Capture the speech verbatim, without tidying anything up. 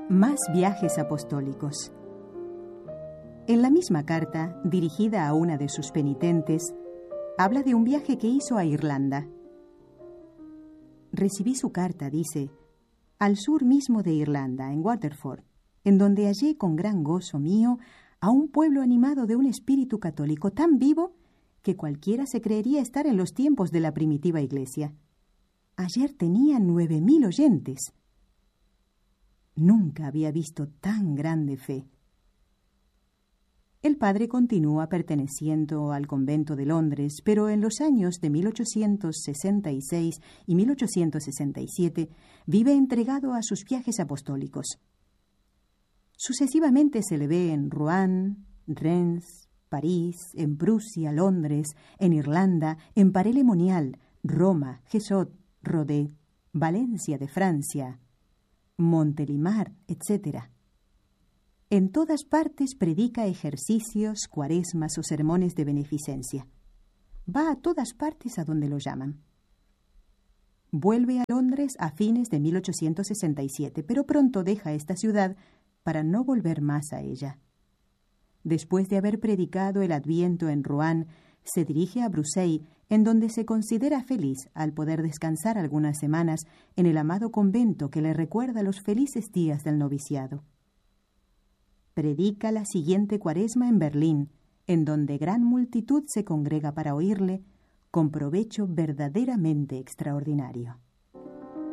Más viajes apostólicos. En la misma carta, dirigida a una de sus penitentes, habla de un viaje que hizo a Irlanda. Recibí su carta, dice, al sur mismo de Irlanda, en Waterford, en donde hallé con gran gozo mío a un pueblo animado de un espíritu católico tan vivo que cualquiera se creería estar en los tiempos de la primitiva iglesia. Ayer tenía nueve mil oyentes. Nunca había visto tan grande fe. El padre continúa perteneciendo al convento de Londres, pero en los años de mil ochocientos sesenta y seis y mil ochocientos sesenta y siete vive entregado a sus viajes apostólicos. Sucesivamente se le ve en Rouen, Rennes, París, en Prusia, Londres, en Irlanda, en Paray-le-Monial, Roma, Gesot, Rodez, Valencia de Francia, Montelimar, etcétera. En todas partes predica ejercicios, cuaresmas o sermones de beneficencia. Va a todas partes a donde lo llaman. Vuelve a Londres a fines de mil ochocientos sesenta y siete, pero pronto deja esta ciudad para no volver más a ella. Después de haber predicado el Adviento en Rouen, se dirige a Bruseilles, en donde se considera feliz al poder descansar algunas semanas en el amado convento que le recuerda los felices días del noviciado. Predica la siguiente cuaresma en Berlín, en donde gran multitud se congrega para oírle, con provecho verdaderamente extraordinario.